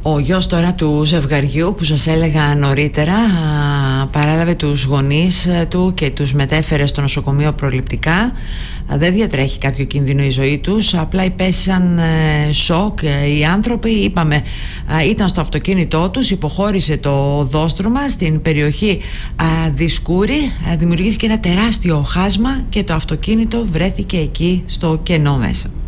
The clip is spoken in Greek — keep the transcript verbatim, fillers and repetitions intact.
Ο γιος τώρα του ζευγαριού που σας έλεγα νωρίτερα παράλαβε τους γονείς του και τους μετέφερε στο νοσοκομείο προληπτικά. Δεν διατρέχει κάποιο κίνδυνο η ζωή τους, απλά υπέσαν σοκ οι άνθρωποι. Είπαμε, ήταν στο αυτοκίνητό τους, υποχώρησε το οδόστρωμα στην περιοχή Δισκούρη, δημιουργήθηκε ένα τεράστιο χάσμα και το αυτοκίνητο βρέθηκε εκεί στο κενό μέσα.